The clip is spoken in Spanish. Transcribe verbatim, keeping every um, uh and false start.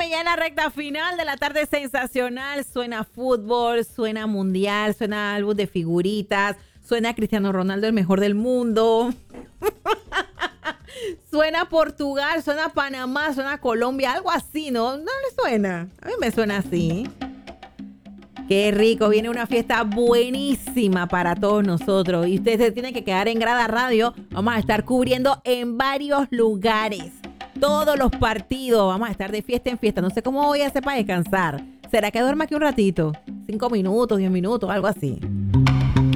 Óyeme, ya en la recta final de la tarde sensacional, suena fútbol, suena mundial, suena álbum de figuritas, suena Cristiano Ronaldo, el mejor del mundo. Suena Portugal, suena Panamá, suena Colombia, algo así, ¿no? ¿No le suena? A mí me suena así. Qué rico, viene una fiesta buenísima para todos nosotros y ustedes se tienen que quedar en Grada Radio. Vamos a estar cubriendo en varios lugares todos los partidos. Vamos a estar de fiesta en fiesta. No sé cómo voy a hacer para descansar. ¿Será que duerma aquí un ratito? Cinco minutos, diez minutos, algo así.